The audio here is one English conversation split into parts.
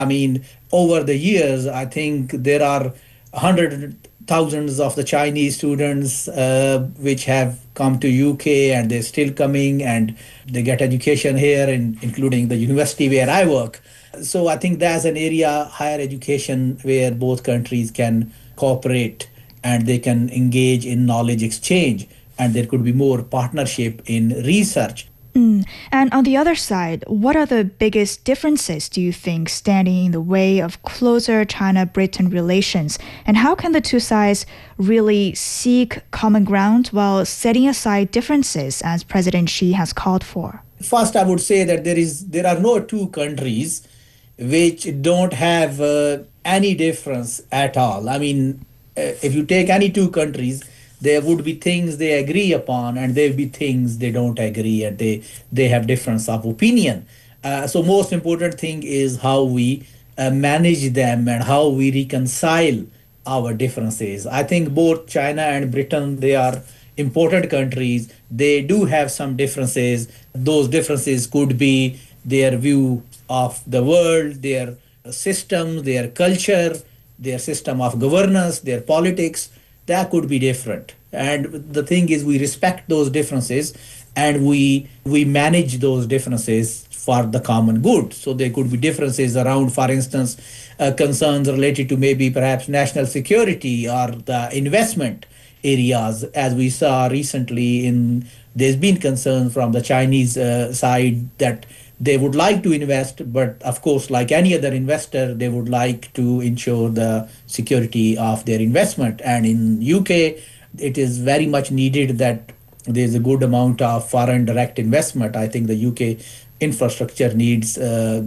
I mean, over the years, I think there are hundred thousands of the Chinese students which have come to UK and they're still coming and they get education here, including the university where I work. So I think that's an area, higher education, where both countries can cooperate and they can engage in knowledge exchange and there could be more partnership in research. And on the other side, what are the biggest differences, do you think, standing in the way of closer China-Britain relations? And how can the two sides really seek common ground while setting aside differences, as President Xi has called for? First, I would say that there are no two countries which don't have any difference at all. I mean, if you take any two countries, there would be things they agree upon, and there will be things they don't agree, and they have difference of opinion. So, most important thing is how we manage them and how we reconcile our differences. I think both China and Britain, they are important countries. They do have some differences. Those differences could be their view of the world, their systems, their culture, their system of governance, their politics. That could be different. And the thing is, we respect those differences and we manage those differences for the common good. So there could be differences around, for instance, concerns related to maybe perhaps national security or the investment areas, as we saw recently. In there's been concern from the Chinese side that they would like to invest, but of course, like any other investor, they would like to ensure the security of their investment. And in UK, it is very much needed that there's a good amount of foreign direct investment. I think the UK infrastructure needs a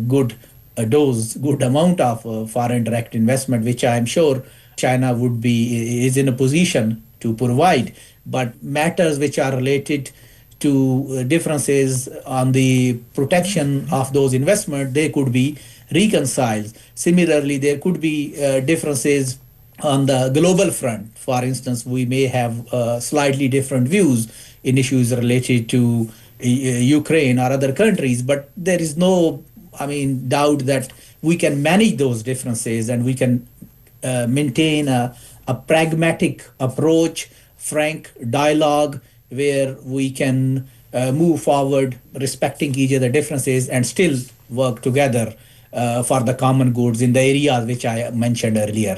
good amount of foreign direct investment, which I am sure China is in a position to provide. But matters which are related to differences on the protection of those investments, they could be reconciled. Similarly, there could be differences on the global front. For instance, we may have slightly different views in issues related to Ukraine or other countries, but there is no, I mean, doubt that we can manage those differences and we can maintain a pragmatic approach, frank dialogue, where we can move forward respecting each other differences and still work together for the common goods in the areas which I mentioned earlier.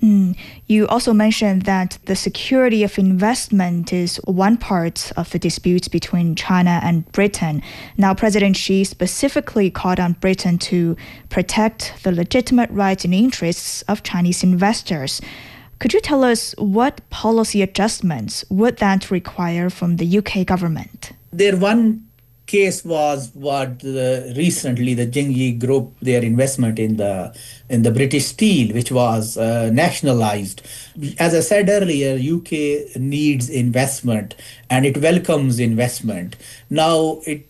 You also mentioned that the security of investment is one part of the dispute between China and Britain. Now, President Xi specifically called on Britain to protect the legitimate rights and interests of Chinese investors. Could you tell us what policy adjustments would that require from the UK government? One case was what recently the Jingyi Group, their investment in the British Steel, which was nationalized. As I said earlier, UK needs investment and it welcomes investment. Now it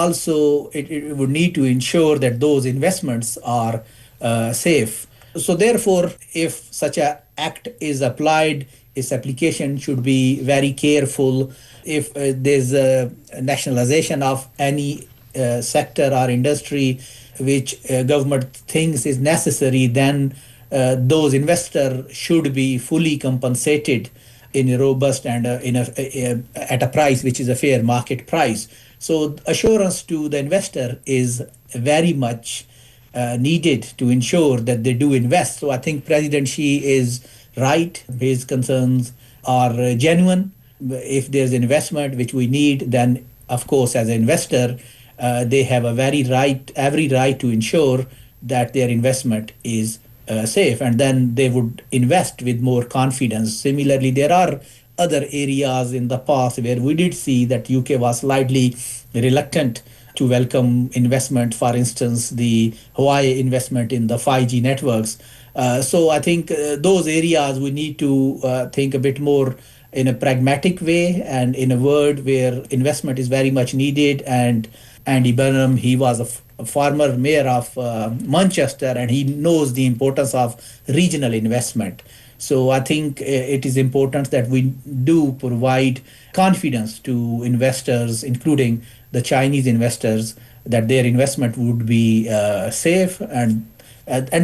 would need to ensure that those investments are safe. So therefore, if such a act is applied, its application should be very careful. If there's a nationalization of any sector or industry which government thinks is necessary, then those investors should be fully compensated in a robust and at a price which is a fair market price. So assurance to the investor is very much needed to ensure that they do invest. So I think President Xi is right. His concerns are genuine. If there's investment which we need, then of course as an investor, they have every right to ensure that their investment is safe, and then they would invest with more confidence. Similarly, there are other areas in the past where we did see that UK was slightly reluctant to welcome investment. For instance, the Huawei investment in the 5G networks. So I think those areas we need to think a bit more in a pragmatic way and in a world where investment is very much needed. And Andy Burnham, he was a former mayor of Manchester, and he knows the importance of regional investment. So I think it is important that we do provide confidence to investors, including the Chinese investors, that their investment would be safe and and